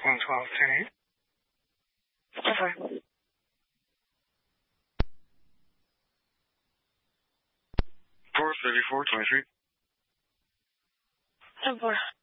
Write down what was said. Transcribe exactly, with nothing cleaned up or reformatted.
one twelve, ten eight. ten four. four thirty-four, twenty-three. ten four.